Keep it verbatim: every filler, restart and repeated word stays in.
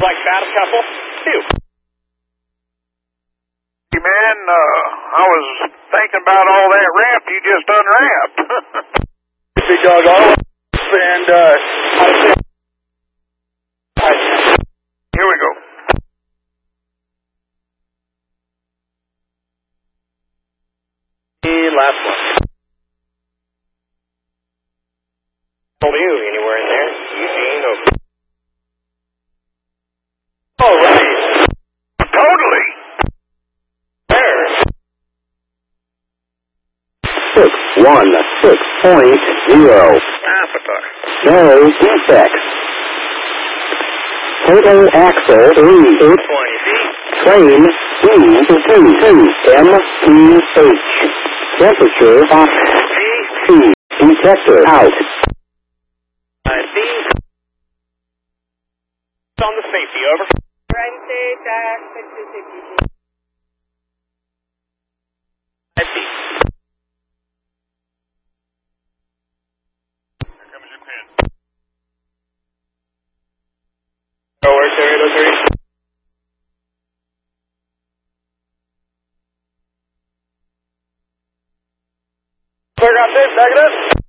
Like that, a couple? Two. Hey, man, uh, I was thinking about all that ramp you just unwrapped. Big dog all and, uh, how to say... Here we go. And last one. Hold you anywhere in there. Eugene, over. All right. Totally. There. Six one six point zero. Avatar. No defects. Total axle three. twenty feet. Train D two two M P H. Temperature off. G. C. Detector out. I see. On the safety, over. Wednesday, dash, six two six two. I see. Here comes your pin. Oh, where's there eight oh three? Clear out this, back it up.